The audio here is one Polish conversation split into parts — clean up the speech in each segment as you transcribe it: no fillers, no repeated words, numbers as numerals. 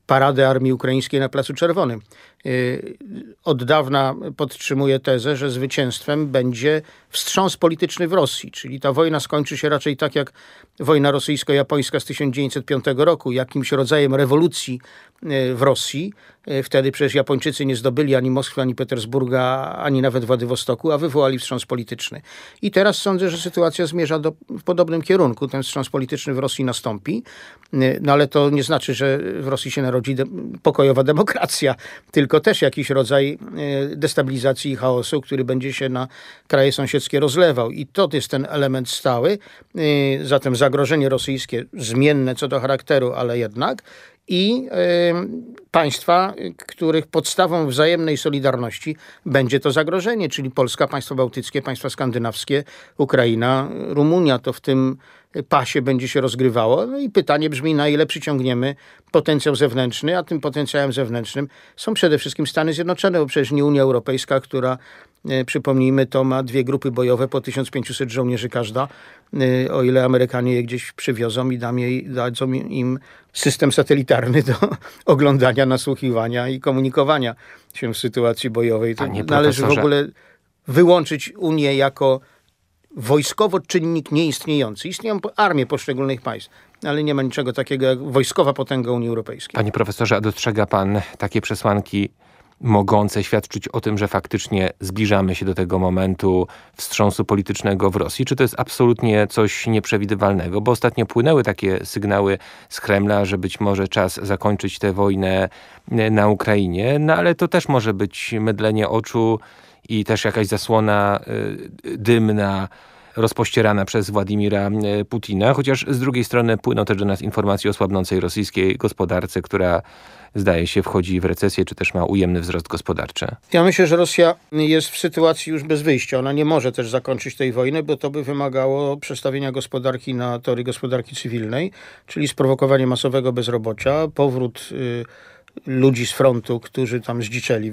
paradę armii ukraińskiej na Placu Czerwonym. Od dawna podtrzymuję tezę, że zwycięstwem będzie wstrząs polityczny w Rosji, czyli ta wojna skończy się raczej tak jak wojna rosyjsko-japońska z 1905 roku, jakimś rodzajem rewolucji w Rosji. Wtedy przecież Japończycy nie zdobyli ani Moskwy, ani Petersburga, ani nawet Władywostoku, a wywołali wstrząs polityczny. I teraz sądzę, że sytuacja zmierza w podobnym kierunku. Ten wstrząs polityczny w Rosji nastąpi, no ale to nie znaczy, że w Rosji się narodzi pokojowa demokracja, tylko też jakiś rodzaj destabilizacji i chaosu, który będzie się na kraje sąsiedzkie rozlewał. I to jest ten element stały. Zatem zagrożenie rosyjskie zmienne co do charakteru, ale jednak. I państwa, których podstawą wzajemnej solidarności będzie to zagrożenie, czyli Polska, państwa bałtyckie, państwa skandynawskie, Ukraina, Rumunia, to w tym pasie będzie się rozgrywało. No i pytanie brzmi, na ile przyciągniemy potencjał zewnętrzny, a tym potencjałem zewnętrznym są przede wszystkim Stany Zjednoczone, bo przecież nie Unia Europejska, która, przypomnijmy, to ma 2 grupy bojowe po 1500 żołnierzy każda, o ile Amerykanie je gdzieś przywiozą i dadzą im system satelitarny do oglądania, nasłuchiwania i komunikowania się w sytuacji bojowej. To należy w ogóle wyłączyć Unię jako wojskowo czynnik nieistniejący. Istnieją armie poszczególnych państw, ale nie ma niczego takiego jak wojskowa potęga Unii Europejskiej. Panie profesorze, a dostrzega pan takie przesłanki mogące świadczyć o tym, że faktycznie zbliżamy się do tego momentu wstrząsu politycznego w Rosji? Czy to jest absolutnie coś nieprzewidywalnego? Bo ostatnio płynęły takie sygnały z Kremla, że być może czas zakończyć tę wojnę na Ukrainie, no ale to też może być mydlenie oczu i też jakaś zasłona dymna rozpościerana przez Władimira Putina, chociaż z drugiej strony płyną też do nas informacje o słabnącej rosyjskiej gospodarce, która zdaje się wchodzi w recesję, czy też ma ujemny wzrost gospodarczy. Ja myślę, że Rosja jest w sytuacji już bez wyjścia. Ona nie może też zakończyć tej wojny, bo to by wymagało przestawienia gospodarki na tory gospodarki cywilnej, czyli sprowokowanie masowego bezrobocia, powrót ludzi z frontu, którzy tam zdziczeli.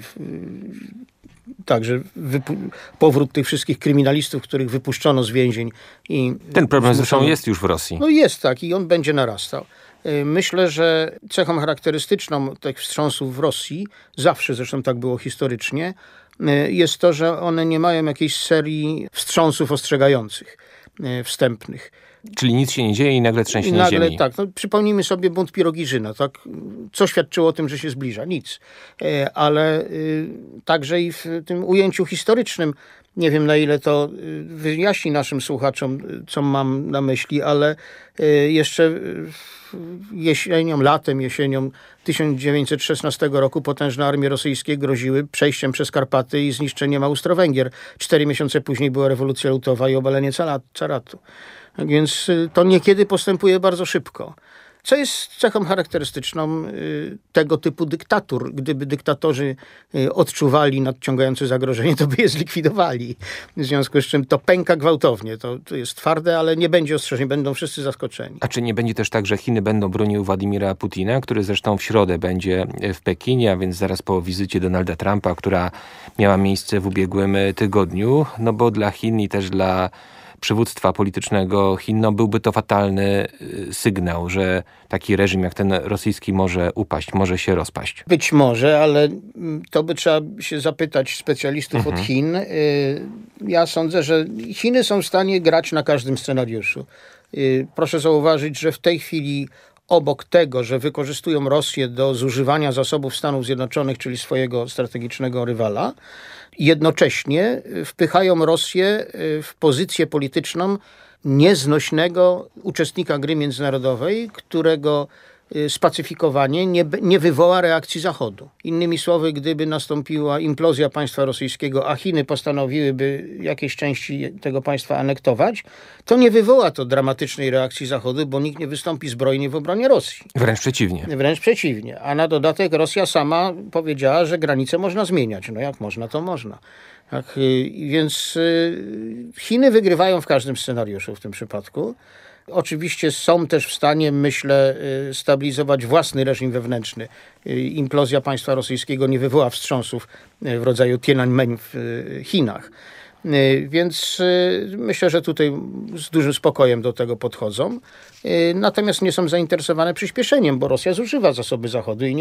Także powrót tych wszystkich kryminalistów, których wypuszczono z więzień. Ten problem zresztą jest już w Rosji. No jest tak i on będzie narastał. Myślę, że cechą charakterystyczną tych wstrząsów w Rosji, zawsze zresztą tak było historycznie, jest to, że one nie mają jakiejś serii wstrząsów ostrzegających, wstępnych. Czyli nic się nie dzieje i nagle trzęsienie ziemi. Tak. No, przypomnijmy sobie bunt Pirogiżyna. Tak? Co świadczyło o tym, że się zbliża? Nic. Ale także i w tym ujęciu historycznym, nie wiem na ile to wyjaśni naszym słuchaczom, co mam na myśli, ale jeszcze jesienią 1916 roku potężne armie rosyjskie groziły przejściem przez Karpaty i zniszczeniem Austro-Węgier. 4 miesiące później była rewolucja lutowa i obalenie caratu. Więc to niekiedy postępuje bardzo szybko. Co jest cechą charakterystyczną tego typu dyktatur. Gdyby dyktatorzy odczuwali nadciągające zagrożenie, to by je zlikwidowali. W związku z czym to pęka gwałtownie. To jest twarde, ale nie będzie ostrzeżeń. Będą wszyscy zaskoczeni. A czy nie będzie też tak, że Chiny będą broniły Władimira Putina, który zresztą w środę będzie w Pekinie, a więc zaraz po wizycie Donalda Trumpa, która miała miejsce w ubiegłym tygodniu? No bo dla Chin i też dla przywództwa politycznego Chin, byłby to fatalny sygnał, że taki reżim jak ten rosyjski może upaść, może się rozpaść. Być może, ale to by trzeba się zapytać specjalistów od Chin. Ja sądzę, że Chiny są w stanie grać na każdym scenariuszu. Proszę zauważyć, że w tej chwili obok tego, że wykorzystują Rosję do zużywania zasobów Stanów Zjednoczonych, czyli swojego strategicznego rywala, jednocześnie wpychają Rosję w pozycję polityczną nieznośnego uczestnika gry międzynarodowej, którego spacyfikowanie nie wywoła reakcji Zachodu. Innymi słowy, gdyby nastąpiła implozja państwa rosyjskiego, a Chiny postanowiłyby jakieś części tego państwa anektować, to nie wywoła to dramatycznej reakcji Zachodu, bo nikt nie wystąpi zbrojnie w obronie Rosji. Wręcz przeciwnie. Wręcz przeciwnie. A na dodatek Rosja sama powiedziała, że granice można zmieniać. No jak można, to można. Tak, więc Chiny wygrywają w każdym scenariuszu w tym przypadku. Oczywiście są też w stanie, myślę, stabilizować własny reżim wewnętrzny. Implozja państwa rosyjskiego nie wywoła wstrząsów w rodzaju Tiananmen w Chinach. Więc myślę, że tutaj z dużym spokojem do tego podchodzą. Natomiast nie są zainteresowane przyspieszeniem, bo Rosja zużywa zasoby Zachodu i